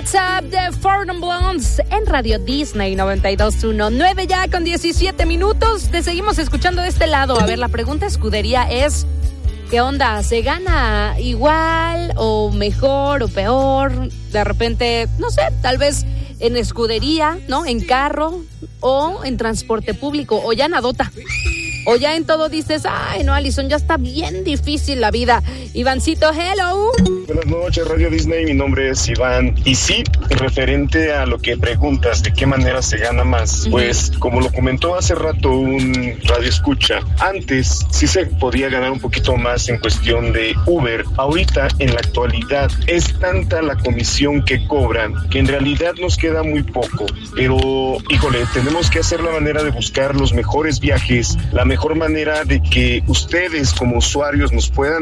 WhatsApp de Four Non Blondes en Radio Disney 92.1. 9 ya con 17 minutos. Te seguimos escuchando de este lado. A ver, la pregunta escudería es: ¿qué onda? ¿Se gana igual o mejor o peor? De repente, no sé, tal vez en escudería, ¿no? En carro o en transporte público o ya nadota. O ya en todo dices, ay, no, Alison, ya está bien difícil la vida. Ivancito, hello. Buenas noches, Radio Disney, mi nombre es Iván. Y sí, referente a lo que preguntas, ¿de qué manera se gana más? Pues, como lo comentó hace rato un radio escucha, antes sí se podía ganar un poquito más en cuestión de Uber. Ahorita, en la actualidad, es tanta la comisión que cobran que en realidad nos queda muy poco. Pero, híjole, tenemos que hacer la manera de buscar los mejores viajes, la mejor manera de que ustedes como usuarios nos puedan